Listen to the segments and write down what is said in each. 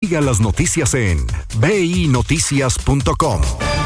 Siga las noticias en binoticias.com.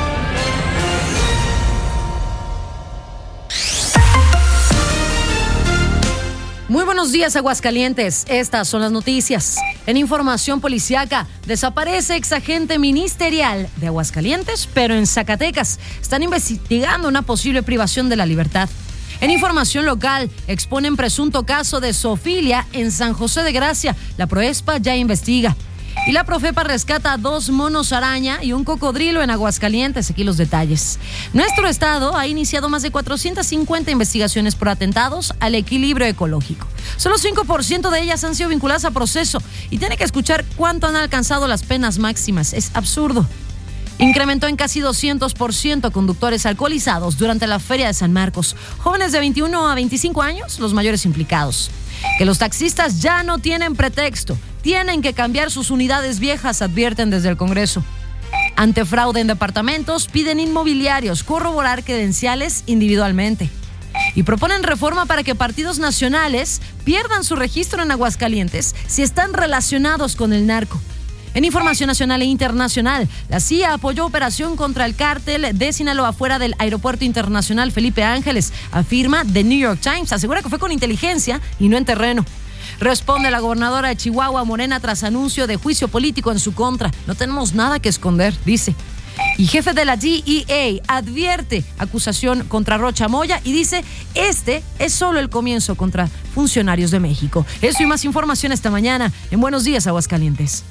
Muy buenos días, Aguascalientes. Estas son las noticias. En información policíaca, desaparece exagente ministerial de Aguascalientes, pero en Zacatecas están investigando una posible privación de la libertad. En información local, exponen presunto caso de zoofilia en San José de Gracia. La Proespa ya investiga. Y la Profepa rescata 2 monos araña y un cocodrilo en Aguascalientes. Aquí los detalles. Nuestro estado ha iniciado más de 450 investigaciones por atentados al equilibrio ecológico. Solo 5% de ellas han sido vinculadas a proceso y tiene que escuchar cuánto han alcanzado las penas máximas. Es absurdo. Incrementó en casi 200% conductores alcoholizados durante la Feria de San Marcos. Jóvenes de 21 a 25 años, los mayores implicados. Que los taxistas ya no tienen pretexto. Tienen que cambiar sus unidades viejas, advierten desde el Congreso. Ante fraude en departamentos, piden inmobiliarios corroborar credenciales individualmente. Y proponen reforma para que partidos nacionales pierdan su registro en Aguascalientes si están relacionados con el narco. En información nacional e internacional, la CIA apoyó operación contra el cártel de Sinaloa fuera del Aeropuerto Internacional Felipe Ángeles, afirma The New York Times. Asegura que fue con inteligencia y no en terreno. Responde la gobernadora de Chihuahua, Morena, tras anuncio de juicio político en su contra. No tenemos nada que esconder, dice. Y jefe de la DEA advierte acusación contra Rocha Moya y dice, este es solo el comienzo contra funcionarios de México. Eso y más información esta mañana en Buenos Días, Aguascalientes.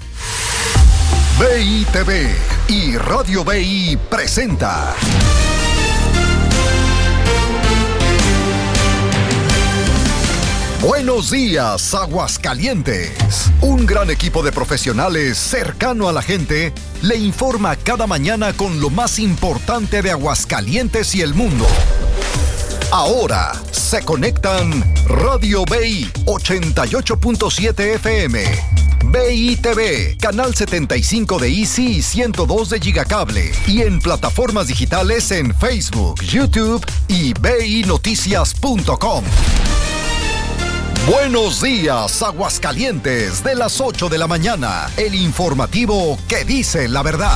BITV y Radio BI presenta Buenos Días, Aguascalientes. Un gran equipo de profesionales cercano a la gente le informa cada mañana con lo más importante de Aguascalientes y el mundo. Ahora se conectan Radio BI 88.7 FM, BITV, Canal 75 de Easy y 102 de Gigacable, y en plataformas digitales en Facebook, YouTube y binoticias.com. Buenos días, Aguascalientes, de las 8 de la mañana, el informativo que dice la verdad.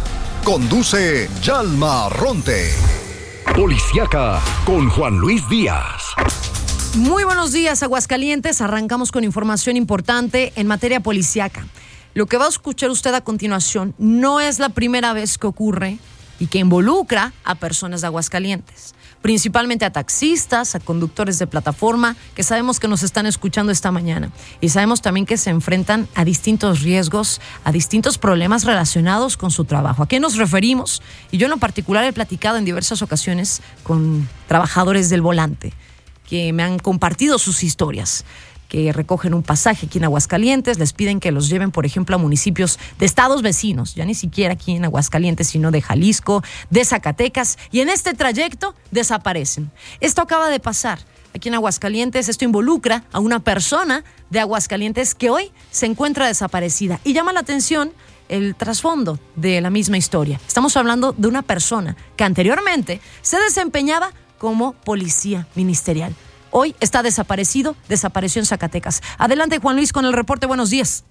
Conduce Yalma Ronte. Policiaca con Juan Luis Díaz. Muy buenos días, Aguascalientes. Arrancamos con información importante en materia policiaca. Lo que va a escuchar usted a continuación no es la primera vez que ocurre y que involucra a personas de Aguascalientes. Principalmente a taxistas, a conductores de plataforma, que sabemos que nos están escuchando esta mañana. Y sabemos también que se enfrentan a distintos riesgos, a distintos problemas relacionados con su trabajo. ¿A qué nos referimos? Y yo en lo particular he platicado en diversas ocasiones con trabajadores del volante que me han compartido sus historias, que recogen un pasaje aquí en Aguascalientes, les piden que los lleven, por ejemplo, a municipios de estados vecinos, ya ni siquiera aquí en Aguascalientes, sino de Jalisco, de Zacatecas, y en este trayecto desaparecen. Esto acaba de pasar aquí en Aguascalientes. Esto involucra a una persona de Aguascalientes que hoy se encuentra desaparecida, y llama la atención el trasfondo de la misma historia. Estamos hablando de una persona que anteriormente se desempeñaba como policía ministerial. Hoy está desapareció en Zacatecas. Adelante, Juan Luis, con el reporte. Buenos días.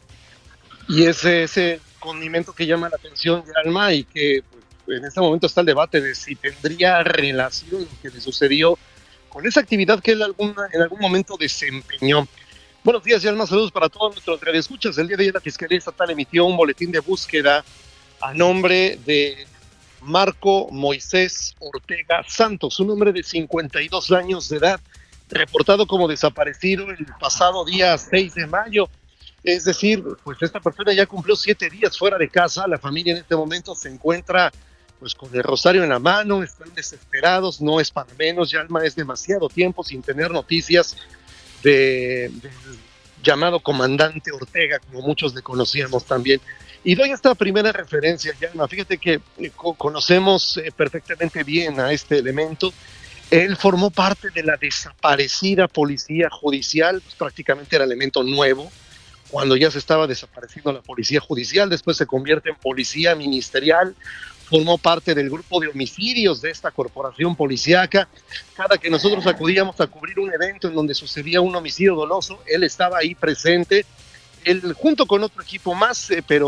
Y ese condimento que llama la atención, Alma, y que pues, en este momento está el debate de si tendría relación lo que le sucedió con esa actividad que él en algún momento desempeñó. Buenos días, Alma, saludos para todos nuestros radioescuchas. El día de ayer la Fiscalía Estatal emitió un boletín de búsqueda a nombre de Marco Moisés Ortega Santos, un hombre de 52 años de edad, reportado como desaparecido el pasado día 6 de mayo. Es decir, pues esta persona ya cumplió 7 días fuera de casa. La familia en este momento se encuentra pues con el rosario en la mano, están desesperados, no es para menos. Yalma, es demasiado tiempo sin tener noticias del llamado comandante Ortega, como muchos le conocíamos también. Y doy esta primera referencia, Yalma. Fíjate que conocemos perfectamente bien a este elemento. Él formó parte de la desaparecida policía judicial, pues prácticamente era elemento nuevo, cuando ya se estaba desapareciendo la policía judicial. Después se convierte en policía ministerial, formó parte del grupo de homicidios de esta corporación policíaca. Cada que nosotros acudíamos a cubrir un evento en donde sucedía un homicidio doloso, él estaba ahí presente, él junto con otro equipo más, pero